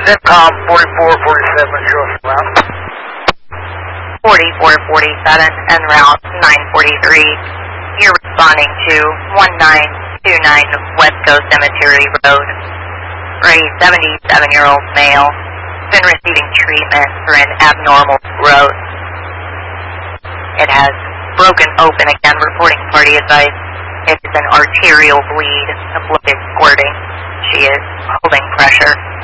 CENTCOM 4447, show us the route. 4447 and route 943. You're responding to 1929 West Coast Cemetery Road for a 77-year-old male. Been receiving treatment for an abnormal growth. It has broken open again, reporting party advice. It's an arterial bleed, a blood is squirting. She is holding pressure.